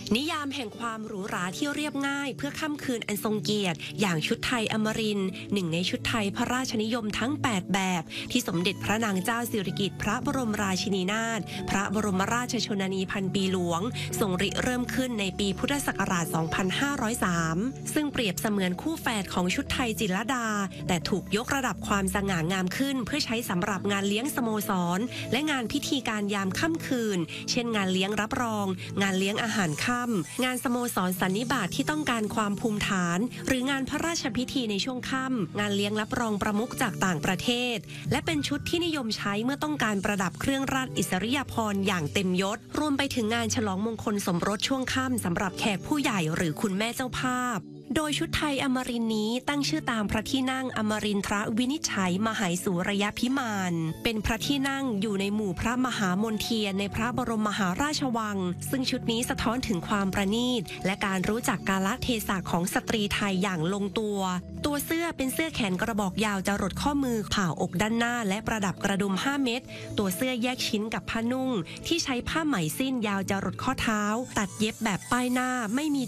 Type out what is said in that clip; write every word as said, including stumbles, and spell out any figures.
นิยามแห่งความหรูหราที่เรียบง่ายเพื่อค่ำคืนอันทรงเกียรติอย่างชุดไทยอมรินทร์หนึ่งในชุดไทยพระราชนิยมทั้งแปดแบบที่สมเด็จพระนางเจ้าสิริกิติ์พระบรมราชินีนาถพระบรมราชชนนีพันปีหลวงทรงริเริ่มขึ้นในปีพุทธศักราช สองพันห้าร้อยสาม ซึ่งเปรียบเสมือนคู่แฝดของชุดไทยจิตรลดาแต่ถูกยกระดับความสง่างามขึ้นเพื่อใช้สำหรับงานเลี้ยงสโมสรและงานพิธีการยามค่ำคืนเช่นงานเลี้ยงรับรองงานเลี้ยงอาหารค่ำงานสโมสรสันนิบาตที่ต้องการความภูมิฐานหรืองานพระราชพิธีในช่วงค่ำงานเลี้ยงรับรองประมุขจากต่างประเทศและเป็นชุดที่นิยมใช้เมื่อต้องการประดับเครื่องราชอิสริยาภรณ์อย่างเต็มยศรวมไปถึงงานฉลองมงคลสมรสช่วงค่ำสำหรับแขกผู้ใหญ่หรือคุณแม่เจ้าภาพโดยชุดไทยอมรินทร์นี้ตั้งชื่อตามพระที่นั่งอมรินทรวินิจฉัยมหายสุรยพิมานเป็นพระที่นั่งอยู่ในหมู่พระมหามนเทียนในพระบรมมหาราชวังซึ่งชุดนี้สะท้อนถึงความประณีตและการรู้จักกาลเทศะของสตรีไทยอย่างลงตัวตัวเสื้อเป็นเสื้อแขนกระบอกยาวจรดข้อมือผ่าอกด้านหน้าและประดับกระดุมห้าเม็ดตัวเสื้อแยกชิ้นกับผ้านุ่งที่ใช้ผ้าไหมสิ้นยาวจรดข้อเท้าตัดเย็บแบบป้ายหน้าไม่มี